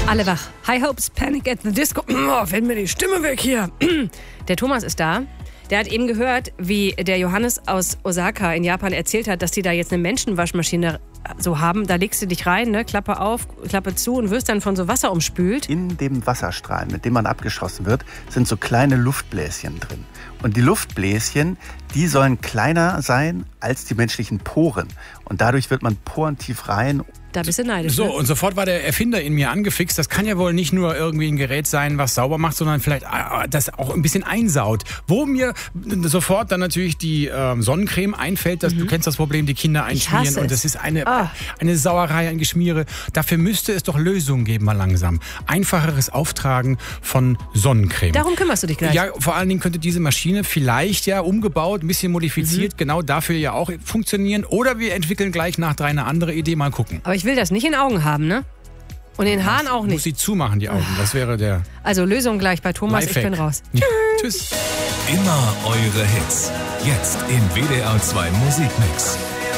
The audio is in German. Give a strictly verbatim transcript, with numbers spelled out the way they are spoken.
Alle wach. High Hopes, Panic at the Disco. Oh, fällt mir die Stimme weg hier. Der Thomas ist da. Der hat eben gehört, wie der Johannes aus Osaka in Japan erzählt hat, dass die da jetzt eine Menschenwaschmaschine so haben. Da legst du dich rein, ne, Klappe auf, Klappe zu und wirst dann von so Wasser umspült. In dem Wasserstrahl, mit dem man abgeschossen wird, sind so kleine Luftbläschen drin. Und die Luftbläschen, die sollen kleiner sein als die menschlichen Poren. Und dadurch wird man porentief rein. Da bist du neidisch. So, ne? und sofort war der Erfinder in mir angefixt. Das kann ja wohl nicht nur irgendwie ein Gerät sein, was sauber macht, sondern vielleicht äh, das auch ein bisschen einsaut. Wo mir sofort dann natürlich die äh, Sonnencreme einfällt. Dass, mhm. Du kennst das Problem, die Kinder einschmieren. Und das ist eine, ah. eine Sauerei, ein Geschmiere. Dafür müsste es doch Lösungen geben, mal langsam. Einfacheres Auftragen von Sonnencreme. Darum kümmerst du dich gleich. Ja, vor allen Dingen könnte diese Maschine vielleicht ja umgebaut, ein bisschen modifiziert, mhm. genau dafür ja auch funktionieren. Oder wir entwickeln gleich nach drei eine andere Idee, mal gucken. Aber ich will das nicht in Augen haben, ne? Und in den Haaren auch nicht. Muss sie zumachen, die Augen. Das wäre der... Also Lösung gleich bei Thomas. Lifehack. Ich bin raus. Ja. Tschüss. Immer eure Hits. Jetzt im W D R zwei Musikmix.